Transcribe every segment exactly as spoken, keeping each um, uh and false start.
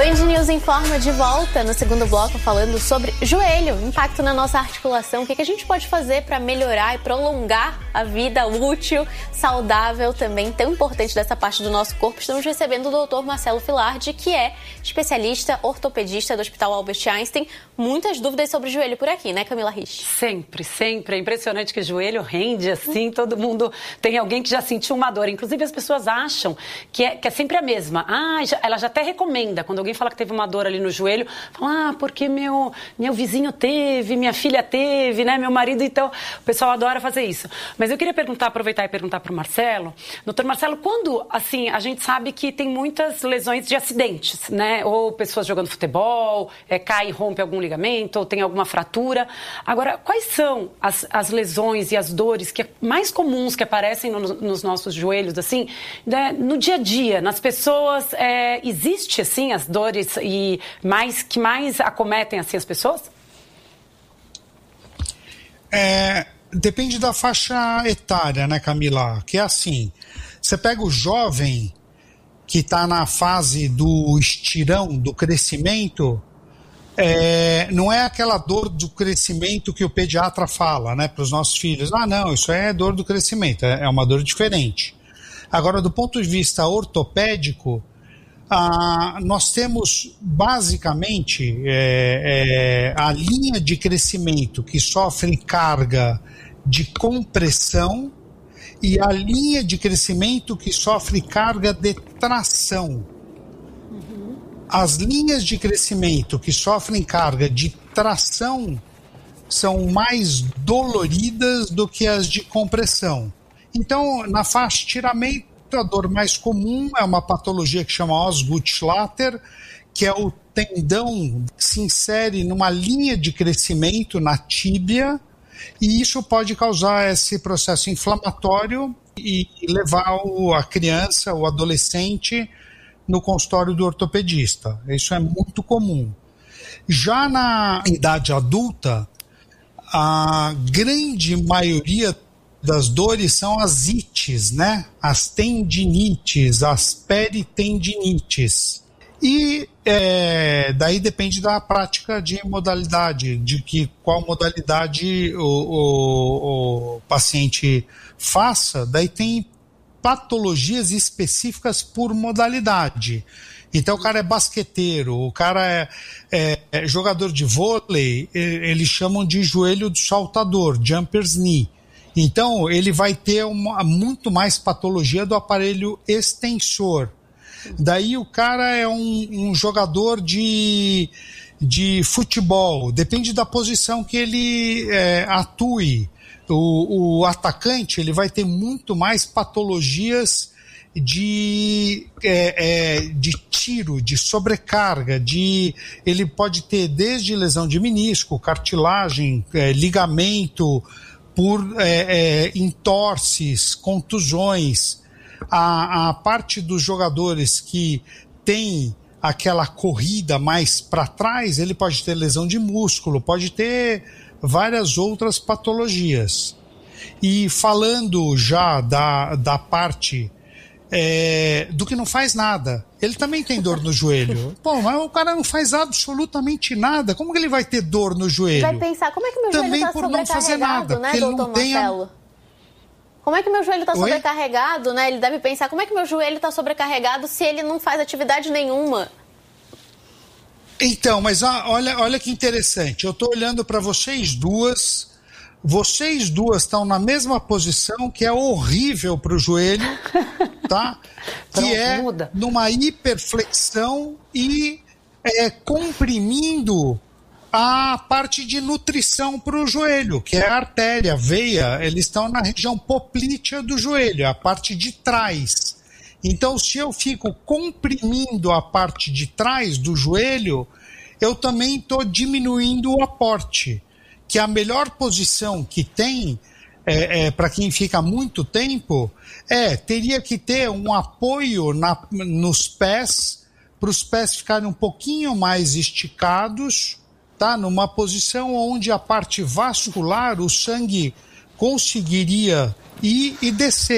Band News Informa de volta no segundo bloco falando sobre joelho, impacto na nossa articulação, o que a gente pode fazer para melhorar e prolongar a vida útil, saudável também, tão importante dessa parte do nosso corpo. Estamos recebendo o doutor Marcelo Filardi, que é especialista ortopedista do Hospital Albert Einstein. Muitas dúvidas sobre o joelho por aqui, né, Camila Rich? Sempre, sempre. É impressionante que o joelho rende assim, todo mundo tem alguém que já sentiu uma dor. Inclusive as pessoas acham que é, que é sempre a mesma. Ah, já, ela já até recomenda, quando alguém fala que teve uma dor ali no joelho, fala, ah, porque meu, meu vizinho teve, minha filha teve, né, meu marido, então o pessoal adora fazer isso. Mas eu queria perguntar, aproveitar e perguntar para o Marcelo, doutor Marcelo, quando, assim, a gente sabe que tem muitas lesões de acidentes, né, ou pessoas jogando futebol, é, cai e rompe algum ligamento, ou tem alguma fratura. Agora, quais são as, as lesões e as dores que mais comuns que aparecem no, nos nossos joelhos, assim, né, no dia a dia, nas pessoas, é, existe, assim, as dores e mais, que mais acometem, assim, as pessoas? É, depende da faixa etária, né, Camila? Que é assim, você pega o jovem que está na fase do estirão, do crescimento, é, não é aquela dor do crescimento que o pediatra fala, né, para os nossos filhos. Ah, não, isso é dor do crescimento, é uma dor diferente. Agora, do ponto de vista ortopédico, ah, nós temos basicamente é, é, a linha de crescimento que sofre carga de compressão e a linha de crescimento que sofre carga de tração. Uhum. As linhas de crescimento que sofrem carga de tração são mais doloridas do que as de compressão. Então, na faixa de estiramento, a dor mais comum é uma patologia que chama Osgood-Schlatter, que é o tendão que se insere numa linha de crescimento na tíbia, e isso pode causar esse processo inflamatório e levar o, a criança, o adolescente, no consultório do ortopedista. Isso é muito comum. Já na idade adulta, a grande maioria das dores são as ites, né? As tendinites, as peritendinites. E é, daí depende da prática de modalidade, de que qual modalidade o, o, o paciente faça. Daí tem patologias específicas por modalidade. Então o cara é basqueteiro, o cara é, é, é jogador de vôlei, eles chamam de joelho do saltador, jumper's knee. Então, ele vai ter uma, muito mais patologia do aparelho extensor. Daí o cara é um, um jogador de, de futebol, depende da posição que ele é, atue. O, o atacante ele vai ter muito mais patologias de, é, é, de tiro, de sobrecarga, de, ele pode ter desde lesão de menisco, cartilagem, é, ligamento, por é, é, entorses, contusões. A, a parte dos jogadores que tem aquela corrida mais para trás, ele pode ter lesão de músculo, pode ter várias outras patologias. E falando já da, da parte é, do que não faz nada, ele também tem dor no joelho. Pô, mas o cara não faz absolutamente nada, como que ele vai ter dor no joelho? Vai pensar, como é que meu também joelho está sobrecarregado, né, doutor Marcelo? Tenha... Como é que meu joelho está sobrecarregado, né? Ele deve pensar, como é que meu joelho está sobrecarregado se ele não faz atividade nenhuma? Então, mas olha, olha que interessante, eu estou olhando para vocês duas, vocês duas estão na mesma posição, que é horrível para o joelho, tá? Que Pronto, é muda. Numa hiperflexão e é, comprimindo a parte de nutrição para o joelho, que é a artéria, a veia, eles estão na região poplítea do joelho, a parte de trás. Então, se eu fico comprimindo a parte de trás do joelho, eu também estou diminuindo o aporte, que a melhor posição que tem, é, é, para quem fica muito tempo, é, teria que ter um apoio na, nos pés, para os pés ficarem um pouquinho mais esticados, tá? Numa posição onde a parte vascular, o sangue conseguiria ir e descer.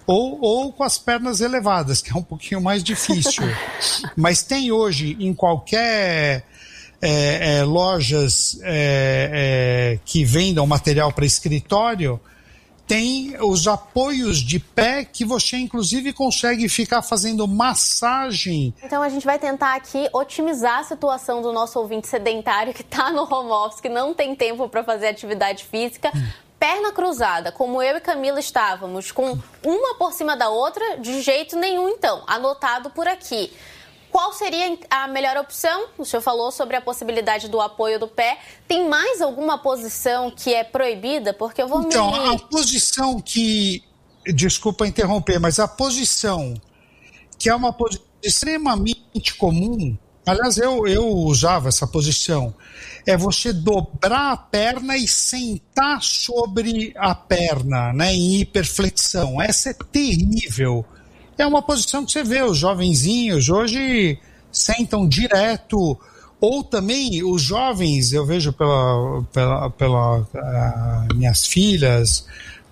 Ou, ou com as pernas elevadas, que é um pouquinho mais difícil. Mas tem hoje em qualquer é, é, lojas é, é, que vendam material para escritório, tem os apoios de pé que você inclusive consegue ficar fazendo massagem. Então a gente vai tentar aqui otimizar a situação do nosso ouvinte sedentário que está no home office, que não tem tempo para fazer atividade física. Hum. Perna cruzada, como eu e Camila estávamos, com uma por cima da outra, de jeito nenhum então, anotado por aqui. Qual seria a melhor opção? O senhor falou sobre a possibilidade do apoio do pé. Tem mais alguma posição que é proibida? Porque eu vou então, me... Então, a posição que... Desculpa interromper, mas a posição que é uma posição extremamente comum, aliás, eu, eu usava essa posição, é você dobrar a perna e sentar sobre a perna, né, em hiperflexão. Essa é terrível. É uma posição que você vê, os jovenzinhos hoje sentam direto, ou também os jovens, eu vejo pela, pela, pela uh, minhas filhas,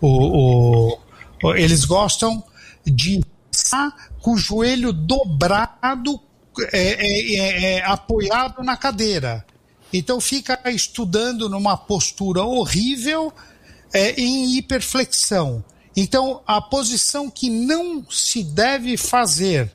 o, o, eles gostam de estar com o joelho dobrado, é, é, é, apoiado na cadeira. Então fica estudando numa postura horrível, é, em hiperflexão. Então, a posição que não se deve fazer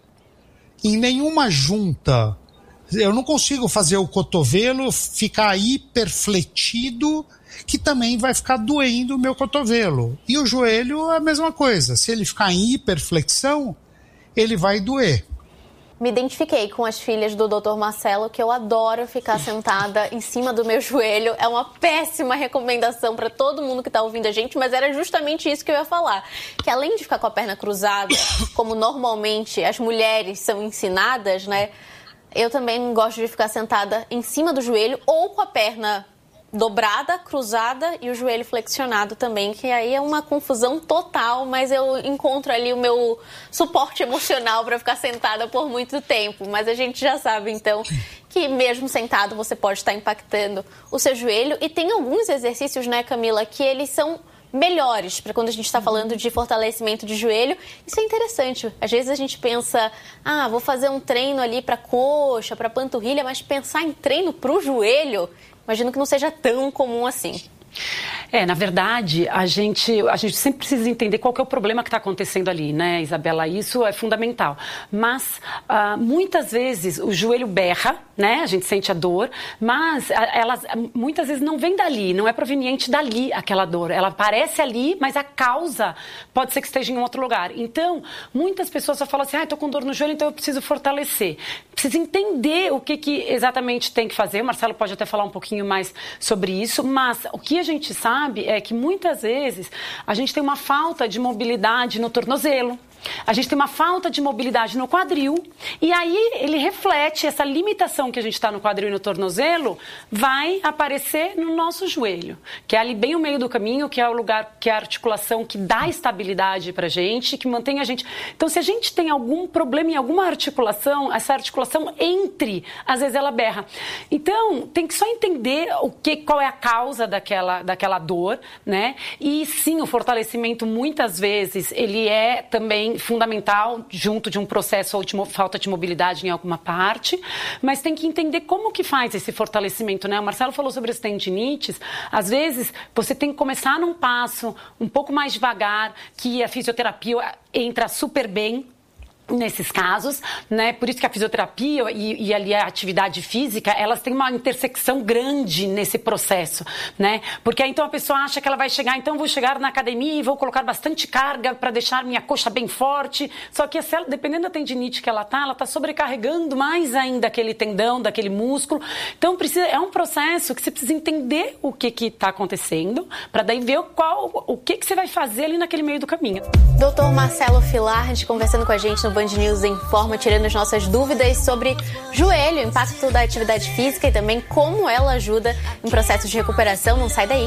em nenhuma junta, eu não consigo fazer o cotovelo ficar hiperfletido, que também vai ficar doendo o meu cotovelo. E o joelho é a mesma coisa. Se ele ficar em hiperflexão, ele vai doer. Me identifiquei com as filhas do doutor Marcelo, que eu adoro ficar sentada em cima do meu joelho. É uma péssima recomendação para todo mundo que está ouvindo a gente, mas era justamente isso que eu ia falar. Que além de ficar com a perna cruzada, como normalmente as mulheres são ensinadas, né? Eu também gosto de ficar sentada em cima do joelho ou com a perna dobrada, cruzada e o joelho flexionado também, que aí é uma confusão total, mas eu encontro ali o meu suporte emocional para ficar sentada por muito tempo. Mas a gente já sabe, então, que mesmo sentado você pode estar impactando o seu joelho. E tem alguns exercícios, né, Camila, que eles são melhores para quando a gente está falando de fortalecimento de joelho. Isso é interessante. Às vezes a gente pensa, ah, vou fazer um treino ali para coxa, para panturrilha, mas pensar em treino para o joelho, imagino que não seja tão comum assim. É, na verdade, a gente, a gente sempre precisa entender qual que é o problema que está acontecendo ali, né, Isabela? Isso é fundamental. Mas, uh, muitas vezes, o joelho berra, né? A gente sente a dor, mas ela muitas vezes não vem dali, não é proveniente dali aquela dor. Ela aparece ali, mas a causa pode ser que esteja em outro lugar. Então, muitas pessoas só falam assim, ah, estou com dor no joelho, então eu preciso fortalecer. Precisa entender o que, que exatamente tem que fazer. O Marcelo pode até falar um pouquinho mais sobre isso, mas o que a gente sabe é que muitas vezes a gente tem uma falta de mobilidade no tornozelo, a gente tem uma falta de mobilidade no quadril, e aí ele reflete essa limitação que a gente está no quadril e no tornozelo, vai aparecer no nosso joelho, que é ali bem o meio do caminho, que é o lugar, que é a articulação que dá estabilidade pra gente, que mantém a gente. Então, se a gente tem algum problema em alguma articulação, essa articulação entre, às vezes ela berra. Então, tem que só entender o que, qual é a causa daquela, daquela dor, né? E sim, o fortalecimento muitas vezes ele é também fundamental junto de um processo ou de falta de mobilidade em alguma parte, mas tem que entender como que faz esse fortalecimento, né? O Marcelo falou sobre as tendinites, às vezes você tem que começar num passo um pouco mais devagar, que a fisioterapia entra super bem nesses casos, né? Por isso que a fisioterapia e, e ali a atividade física, elas têm uma intersecção grande nesse processo, né? Porque aí então a pessoa acha que ela vai chegar, então vou chegar na academia e vou colocar bastante carga para deixar minha coxa bem forte, só que ela, dependendo da tendinite que ela tá, ela tá sobrecarregando mais ainda aquele tendão, daquele músculo. Então precisa, é um processo que você precisa entender o que que tá acontecendo, para daí ver qual, o que que você vai fazer ali naquele meio do caminho. doutor Marcelo Filardi conversando com a gente no Band News Informa, tirando as nossas dúvidas sobre joelho, impacto da atividade física e também como ela ajuda em processo de recuperação. Não sai daí.